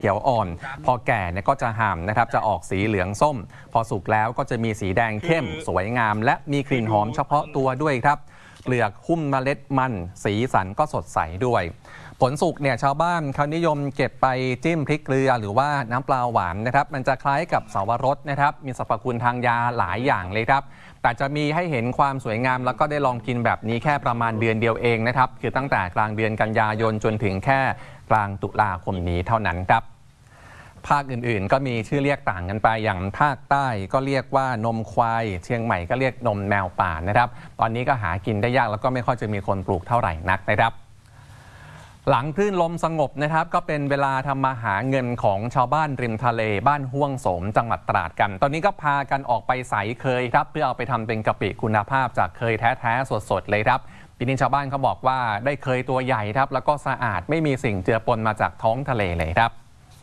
เขียวอ่อนพอแก่เนี่ยก็จะห่ำนะครับจะออกสีเหลืองส้มพอสุกแล้วก็จะมีสีแดงเข้มสวยงามและมีกลิ่นหอมเฉพาะตัวด้วยครับเปลือกหุ้มเมล็ดมันสีสันก็สดใสด้วยผลสุกเนี่ยชาวบ้านเขานิยมเก็บไปจิ้มพริกเกลือหรือว่าน้ำปลาหวานนะครับมันจะคล้ายกับเสาวรสนะครับมีสรรพคุณทางยาหลายอย่างเลยครับแต่จะมีให้เห็นความสวยงามแล้วก็ได้ลองกินแบบนี้แค่ประมาณเดือนเดียวเองนะครับคือตั้งแต่กลางเดือนกันยายนจนถึงแค่กลางตุลาคมนี้เท่านั้นครับภาคอื่นๆก็มีชื่อเรียกต่างกันไปอย่างภาคใต้ก็เรียกว่านมควายเชียงใหม่ก็เรียกนมแมวป่านะครับตอนนี้ก็หากินได้ยากแล้วก็ไม่ค่อยจะมีคนปลูกเท่าไหร่นักนะครับหลังคลื่นลมสงบนะครับก็เป็นเวลาทำมาหาเงินของชาวบ้านริมทะเลบ้านห้วงโสมจังหวัดตราดกันตอนนี้ก็พากันออกไปใสเคยครับเพื่อเอาไปทำเป็นกะปิคุณภาพจากเคยแท้ๆสดๆเลยครับปีนี้ชาวบ้านเขาบอกว่าได้เคยตัวใหญ่ครับแล้วก็สะอาดไม่มีสิ่งเจือปนมาจากท้องทะเลเลยครับ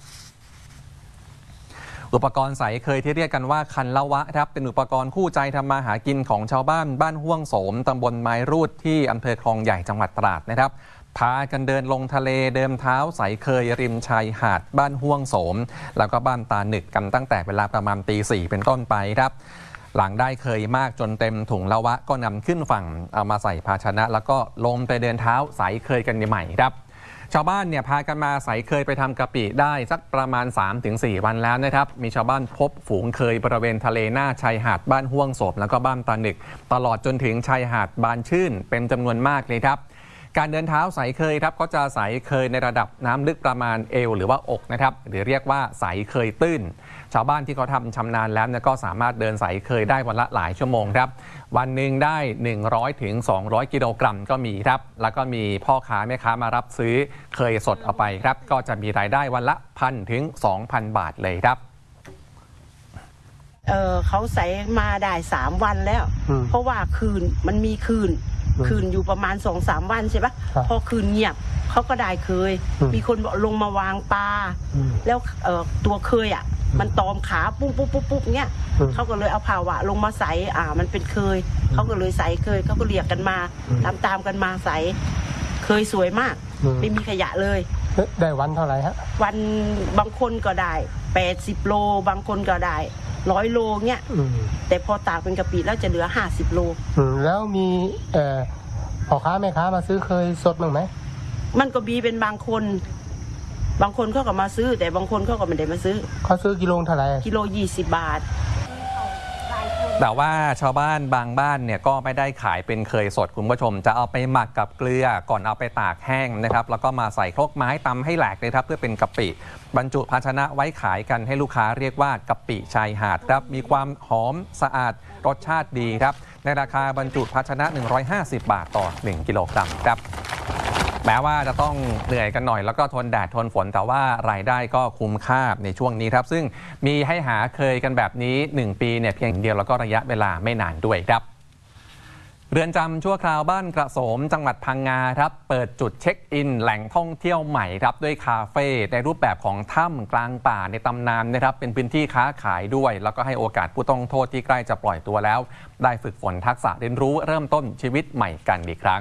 อุปกรณ์ใสเคยที่เรียกกันว่าคันละวะครับเป็นอุปกรณ์คู่ใจทำมาหากินของชาวบ้านบ้านห้วงโสมตำบลไม้รูดที่อำเภอคลองใหญ่จังหวัดตราดนะครับพากันเดินลงทะเลเดิมเท้าใสเคยริมชายหาดบ้านห้วงโสมแล้วก็บ้านตาหนึกกันตั้งแต่เวลาประมาณตี 4เป็นต้นไปครับหลังได้เคยมากจนเต็มถุงละวะก็นำขึ้นฝั่งเอามาใส่ภาชนะแล้วก็ลงไปเดินเท้าใสเคยกันใหม่ครับชาวบ้านเนี่ยพากันมาใสเคยไปทำกะปิได้สักประมาณ 3-4 วันแล้วนะครับมีชาวบ้านพบฝูงเคยบริเวณทะเลหน้าชายหาดบ้านห้วงโสมแล้วก็บ้านตาหนึกตลอดจนถึงชายหาดบานชื่นเป็นจำนวนมากเลยครับการเดินเท้าใสเคยครับก็จะใสเคยในระดับน้ำลึกประมาณเอวหรือว่าอกนะครับหรือเรียกว่าใสเคยตื้นชาวบ้านที่เขาทำชำนาญแล้วก็สามารถเดินใสเคยได้วันละหลายชั่วโมงครับวันหนึ่งได้100 ถึง 200 กิโลกรัมก็มีครับแล้วก็มีพ่อค้าแม่ค้ามารับซื้อเคยสดเอาไปครับก็จะมีรายได้วันละ 1,000 ถึง 2,000 บาทเลยครับเขาใส่มาได้3 วันแล้วเพราะว่าคืนมันมีคืนอยู่ประมาณ 2-3 วันใช่ปะพอคืนเงียบเขาก็ได้เคยมีคนลงมาวางปลาแล้วตัวเคยอ่ะมันตอมขาปุ๊บปุ๊บปุ๊บปุ๊บเงี้ยเขาก็เลยเอาภาวะลงมาใส่มันเป็นเคยเขาก็เลยใส่เคยเขาก็เรียกกันมาตามกันมาใส่เคยสวยมากไม่มีขยะเลยได้วันเท่าไหร่ฮะวันบางคนก็ได้80 โลบางคนก็ได้100 โลเงี้ยแต่พอตากเป็นกะปิแล้วจะเหลือ50 โลแล้วมีพ่อค้าแม่ค้ามาซื้อเคยสดบ้างไหมมันก็มีเป็นบางคนเขาก็มาซื้อแต่บางคนเขาก็ไม่ได้มาซื้อเขาซื้อกิโลเท่าไหร่กิโล20 บาทแต่ว่าชาวบ้านบางบ้านเนี่ยก็ไม่ได้ขายเป็นเคยสดคุณผู้ชมจะเอาไปหมักกับเกลือก่อนเอาไปตากแห้งนะครับแล้วก็มาใส่ครกไม้ตำให้แหลกเลยครับเพื่อเป็นกะปิบรรจุภาชนะไว้ขายกันให้ลูกค้าเรียกว่ากะปิชายหาดครับมีความหอมสะอาดรสชาติดีครับในราคาบรรจุภาชนะ150 บาทต่อ1 กิโลกรัมครับแม้ว่าจะต้องเหนื่อยกันหน่อยแล้วก็ทนแดดทนฝนแต่ว่ารายได้ก็คุ้มค่าในช่วงนี้ครับซึ่งมีให้หาเคยกันแบบนี้1 ปีเนี่ยเพียงเดียวแล้วก็ระยะเวลาไม่นานด้วยครับเรือนจำชั่วคราวบ้านกระโสมจังหวัดพังงาครับเปิดจุดเช็คอินแหล่งท่องเที่ยวใหม่ครับด้วยคาเฟ่ในรูปแบบของถ้ำกลางป่าในตำนานนะครับเป็นพื้นที่ค้าขายด้วยแล้วก็ให้โอกาสผู้ต้องโทษที่ใกล้จะปล่อยตัวแล้วได้ฝึกฝนทักษะเรียนรู้เริ่มต้นชีวิตใหม่กันอีกครั้ง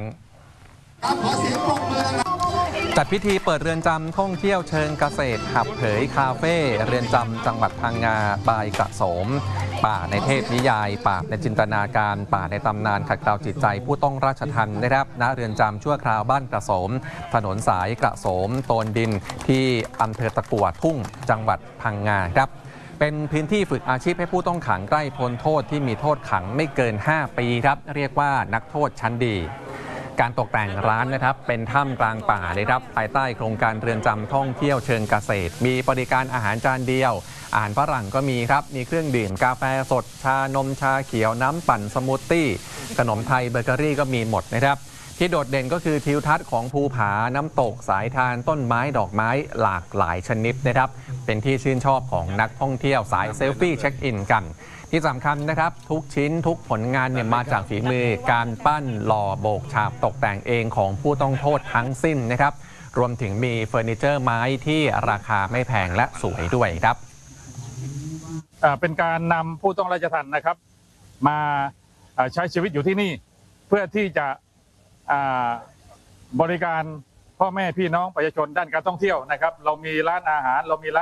จัดพิธีเปิดเรือนจำท่องเที่ยวเชิงเกษตรหับเผยคาเฟ่เรือนจำจังหวัดพังงาบายกระโสมป่าในเทพนิยายป่าในจินตนาการป่าในตำนานขัดเกลาจิตใจผู้ต้องราชทัณฑ์นะครับณเรือนจำชั่วคราวบ้านกระโสมถนนสายกระโสมโตนดินที่อำเภอตะกั่วทุ่งจังหวัดพังงาครับเป็นพื้นที่ฝึกอาชีพให้ผู้ต้องขังใกล้พ้นโทษที่มีโทษขังไม่เกิน5 ปีครับเรียกว่านักโทษชั้นดีการตกแต่งร้านนะครับเป็นถ้ำกลางป่าเลยครับภายใต้โครงการเรือนจำท่องเที่ยวเชิงเกษตรมีบริการอาหารจานเดียวอาหารฝรั่งก็มีครับมีเครื่องดื่มกาแฟสดชานมชาเขียวน้ำปั่นสมูทตี้ขนมไทยเบเกอรี่ก็มีหมดนะครับที่โดดเด่นก็คือทิวทัศน์ของภูผาน้ำตกสายทานต้นไม้ดอกไม้หลากหลายชนิดนะครับเป็นที่ชื่นชอบของนักท่องเที่ยวสายเซลฟี่เช็คอินกันที่สำคัญนะครับทุกชิ้นทุกผลงานเนี่ยมาจากฝีมือการปั้นหล่อโบกฉาบตกแต่งเองของผู้ต้องโทษทั้งสิ้นนะครับรวมถึงมีเฟอร์นิเจอร์ไม้ที่ราคาไม่แพงและสวยด้วยครับเป็นการนำผู้ต้องราชทัณฑ์นะครับมาใช้ชีวิตอยู่ที่นี่เพื่อที่จะบริการพ่อแม่พี่น้องประชาชนด้านการท่องเที่ยวนะครับเรามีร้านอาหารเรามีร้าน